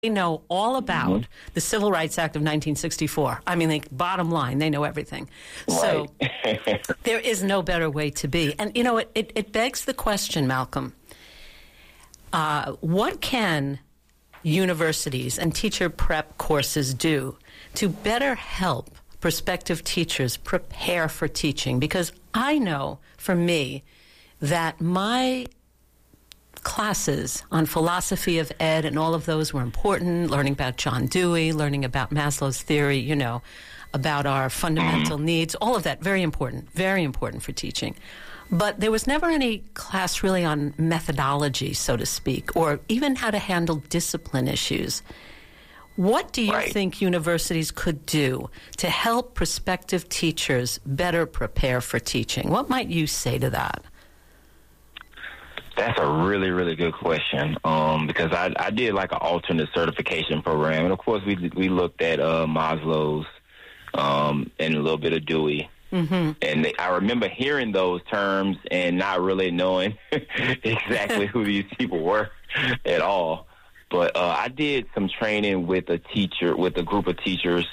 They know all about the Civil Rights Act of 1964. I mean, bottom line, they know everything. Right. So there is no better way to be. And, you know, it begs the question, Malcolm, what can universities and teacher prep courses do to better help prospective teachers prepare for teaching? Because I know, for me, that my classes on philosophy of ed and all of those were important, learning about John Dewey, learning about Maslow's theory, you know, about our fundamental needs, all of that, very important for teaching. But there was never any class really on methodology, so to speak, or even how to handle discipline issues. What do you think universities could do to help prospective teachers better prepare for teaching? What might you say to that? That's a really, really good question, because I did like an alternate certification program. And, of course, we looked at Maslow's and a little bit of Dewey. Mm-hmm. And I remember hearing those terms and not really knowing exactly who these people were at all. But I did some training with a group of teachers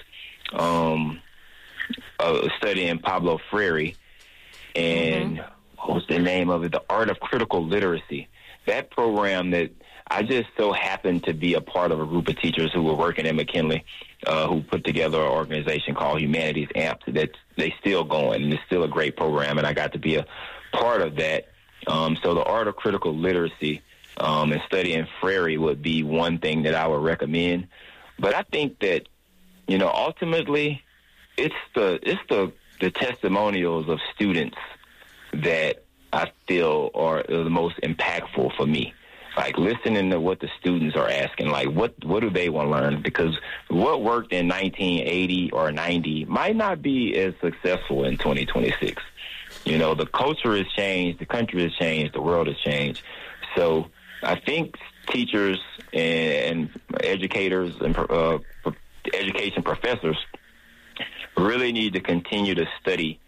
studying Pablo Freire. And what was the name of it? The Art of Critical Literacy. That program that I just so happened to be a part of a group of teachers who were working at McKinley, who put together an organization called Humanities AMP. That they still going, and it's still a great program, and I got to be a part of that. So the Art of Critical Literacy and studying Freire would be one thing that I would recommend. But I think that, you know, ultimately, it's the testimonials of students that I feel are the most impactful for me. Like listening to what the students are asking, like what do they want to learn? Because what worked in 1980 or 90 might not be as successful in 2026. You know, the culture has changed, the country has changed, the world has changed. So I think teachers and educators and education professors really need to continue to study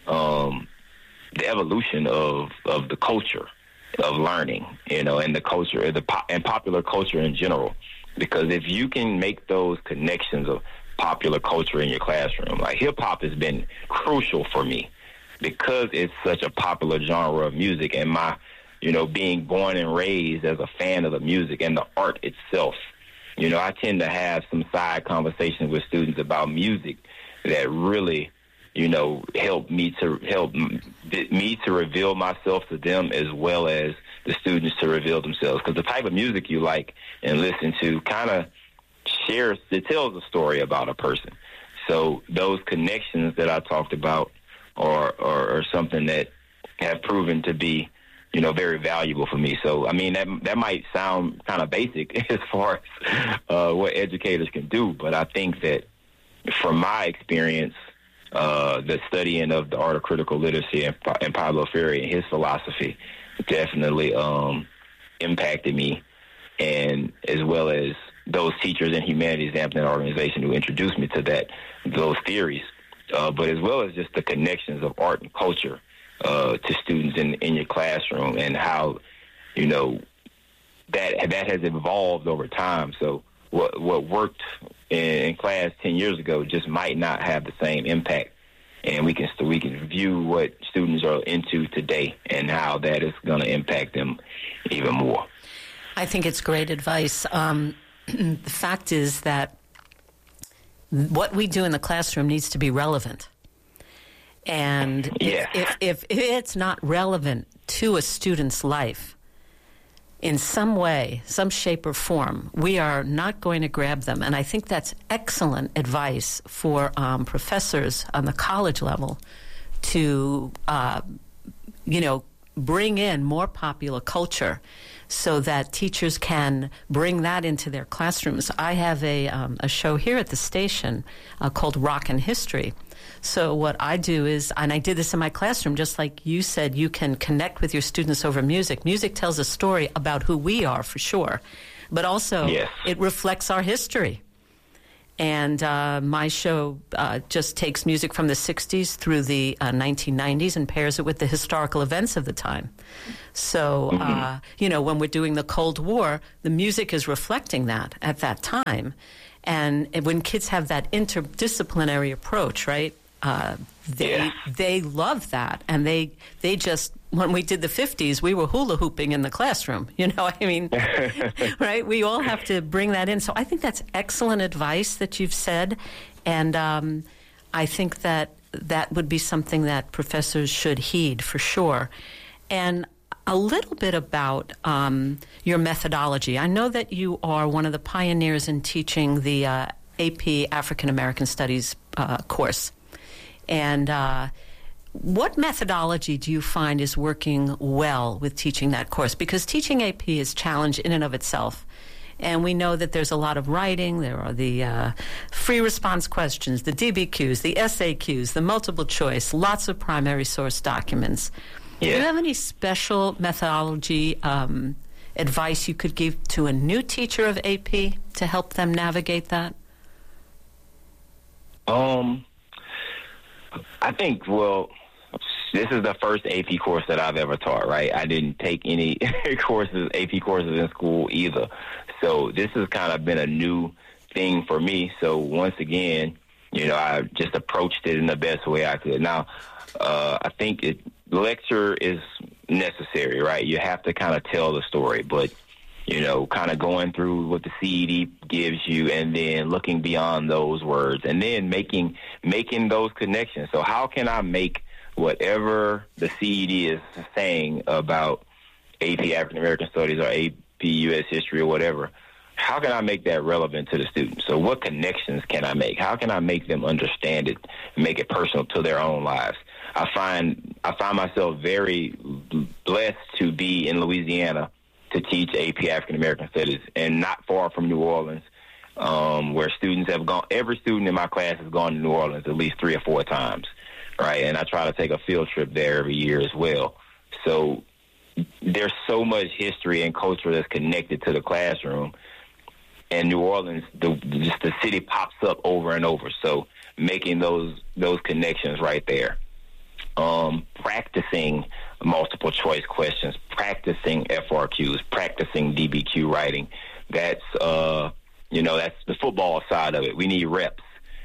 the evolution of the culture of learning, you know, and the culture and popular culture in general. Because if you can make those connections of popular culture in your classroom, like hip hop has been crucial for me because it's such a popular genre of music, and my, you know, being born and raised as a fan of the music and the art itself. You know, I tend to have some side conversations with students about music that really, you know, help me to reveal myself to them as well as the students to reveal themselves. Because the type of music you like and listen to kind of it tells a story about a person. So those connections that I talked about are something that have proven to be, you know, very valuable for me. So, I mean, that might sound kind of basic as far as what educators can do, but I think that from my experience, the studying of the Art of Critical Literacy and Pablo Freire and his philosophy definitely impacted me, and as well as those teachers in Humanities AMP organization who introduced me to those theories, but as well as just the connections of art and culture to students in your classroom, and how, you know, that has evolved over time. So what worked in class 10 years ago just might not have the same impact, and we can view what students are into today and how that is going to impact them even more. I think it's great advice. The fact is that what we do in the classroom needs to be relevant. And if it's not relevant to a student's life in some way, some shape or form, we are not going to grab them. And I think that's excellent advice for professors on the college level to, bring in more popular culture so that teachers can bring that into their classrooms. I have a show here at the station called Rock and History. So what I do is, and I did this in my classroom, just like you said, you can connect with your students over music. Music tells a story about who we are, for sure, but also it reflects our history. And my show just takes music from the 60s through the 1990s and pairs it with the historical events of the time. So, when we're doing the Cold War, the music is reflecting that at that time. And when kids have that interdisciplinary approach, right, they love that. And they just, when we did the 50s, we were hula hooping in the classroom. Right? We all have to bring that in. So I think that's excellent advice that you've said. And I think that would be something that professors should heed for sure. And a little bit about your methodology. I know that you are one of the pioneers in teaching the AP African American Studies course. And what methodology do you find is working well with teaching that course? Because teaching AP is a challenge in and of itself. And we know that there's a lot of writing. There are the free response questions, the DBQs, the SAQs, the multiple choice, lots of primary source documents. Yeah. Do you have any special methodology advice you could give to a new teacher of AP to help them navigate that? I think, this is the first AP course that I've ever taught, right? I didn't take any AP courses in school either. So this has kind of been a new thing for me. So once again, I just approached it in the best way I could. Now, I think lecture is necessary, right? You have to kind of tell the story, but kind of going through what the CED gives you and then looking beyond those words and then making those connections. So how can I make whatever the CED is saying about AP African American Studies or AP U.S. History or whatever, how can I make that relevant to the students? So what connections can I make? How can I make them understand it and make it personal to their own lives? I find myself very blessed to be in Louisiana to teach AP African American Studies, and not far from New Orleans, where students have gone. Every student in my class has gone to New Orleans at least 3 or 4 times, right? And I try to take a field trip there every year as well. So there's so much history and culture that's connected to the classroom. And New Orleans, the city pops up over and over. So making those connections right there. Practicing multiple choice questions, practicing FRQs, practicing DBQ writing. That's that's the football side of it. We need reps.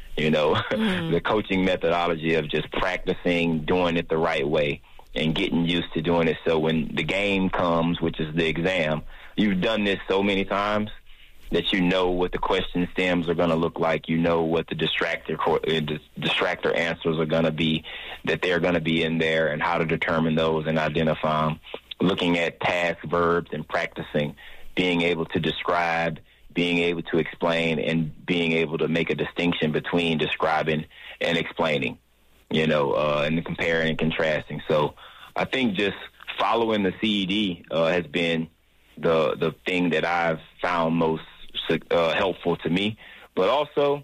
The coaching methodology of just practicing, doing it the right way, and getting used to doing it. So when the game comes, which is the exam, you've done this so many times that you know what the question stems are going to look like. You know what the distractor answers are going to be, that they're going to be in there, and how to determine those and identify them. Looking at task verbs and practicing, being able to describe, being able to explain, and being able to make a distinction between describing and explaining, and comparing and contrasting. So I think just following the CED has been the thing that I've found most helpful to me. But also,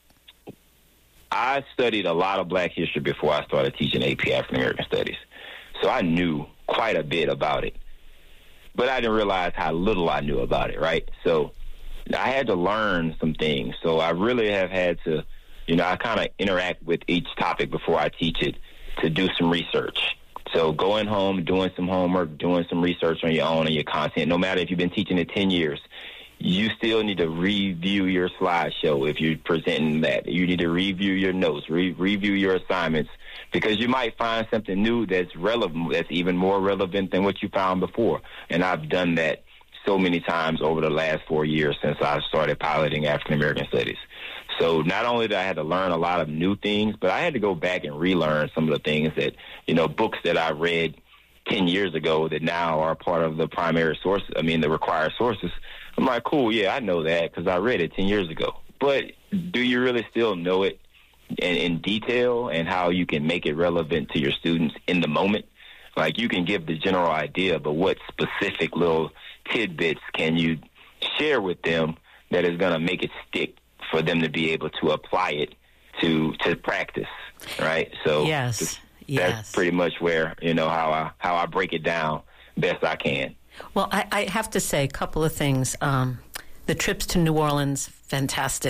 I studied a lot of Black history before I started teaching AP African American Studies. So I knew quite a bit about it. But I didn't realize how little I knew about it, right? So I had to learn some things. So I really have had to, I kind of interact with each topic before I teach it to do some research. So going home, doing some homework, doing some research on your own and your content, no matter if you've been teaching it 10 years, you still need to review your slideshow if you're presenting that. You need to review your notes, review your assignments, because you might find something new that's relevant, that's even more relevant than what you found before. And I've done that so many times over the last 4 years since I started piloting African American Studies. So not only did I have to learn a lot of new things, but I had to go back and relearn some of the things that, books that I read 10 years ago that now are part of the primary source, the required sources. I'm like, cool, yeah, I know that because I read it 10 years ago. But do you really still know it in detail and how you can make it relevant to your students in the moment? Like, you can give the general idea, but what specific little tidbits can you share with them that is going to make it stick for them to be able to apply it to practice, right? So yes. That's pretty much where, how I break it down best I can. Well, I have to say a couple of things. The trips to New Orleans, fantastic.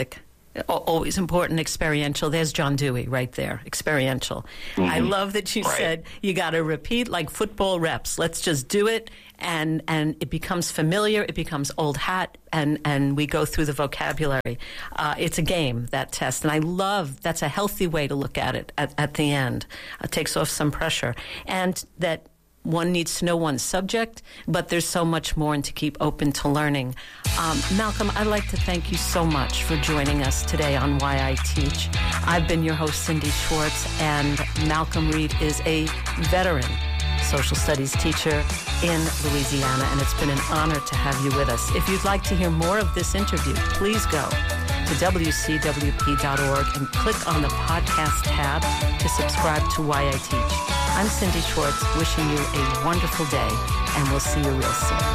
Always important, experiential. There's John Dewey right there, experiential. I love that you said you got to repeat like football reps. Let's just do it, and it becomes familiar. It becomes old hat, and we go through the vocabulary. It's a game, that test, and I love that's a healthy way to look at it at the end. It takes off some pressure, and that one needs to know one's subject, but there's so much more and to keep open to learning. Malcolm, I'd like to thank you so much for joining us today on Why I Teach. I've been your host, Cindy Schwartz, and Malcolm Reed is a veteran social studies teacher in Louisiana, and it's been an honor to have you with us. If you'd like to hear more of this interview, please go to WCWP.org and click on the podcast tab to subscribe to Why I Teach. I'm Cindy Schwartz, wishing you a wonderful day, and we'll see you real soon.